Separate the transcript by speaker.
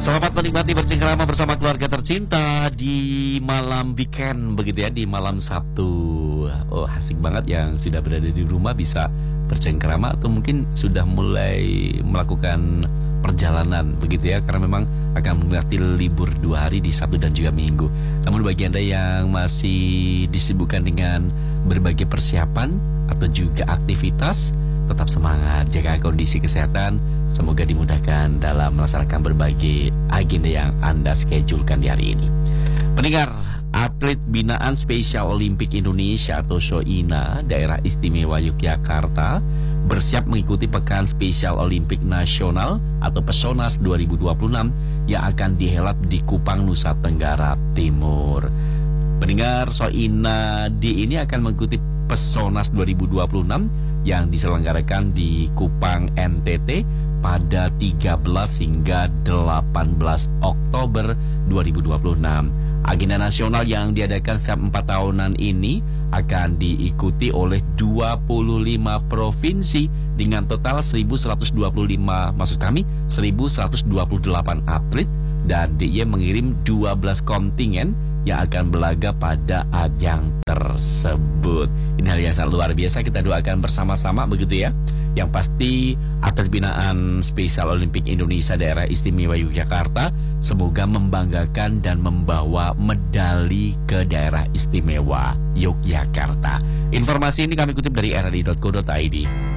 Speaker 1: Selamat menikmati bercengkrama bersama keluarga tercinta di malam weekend, begitu ya, di malam Sabtu. Oh, asik banget yang sudah berada di rumah bisa bercengkrama atau mungkin sudah mulai melakukan perjalanan, begitu ya, karena memang akan menikmati libur 2 hari di Sabtu dan juga Minggu. Namun bagi Anda yang masih disibukkan dengan berbagai persiapan atau juga aktivitas, tetap semangat, jaga kondisi kesehatan. Semoga dimudahkan dalam melaksanakan berbagai agenda yang Anda schedule-kan di hari ini. Pendengar, atlet binaan Special Olympic Indonesia atau SOINA Daerah Istimewa Yogyakarta bersiap mengikuti Pekan Special Olympic Nasional atau PESONAS 2026 yang akan dihelat di Kupang, Nusa Tenggara Timur. Pendengar, SOINA D ini akan mengikuti PESONAS 2026 yang diselenggarakan di Kupang, NTT pada 13 hingga 18 Oktober 2026. Agenda nasional yang diadakan setiap 4 tahunan ini akan diikuti oleh 25 provinsi dengan total 1128 atlet, dan DIY mengirim 12 kontingen yang akan berlaga pada ajang tersebut. Ini hal yang sangat luar biasa, kita doakan bersama-sama, begitu ya. Yang pasti atlet binaan Special Olympic Indonesia Daerah Istimewa Yogyakarta semoga membanggakan dan membawa medali ke Daerah Istimewa Yogyakarta. Informasi ini kami kutip dari rri.co.id.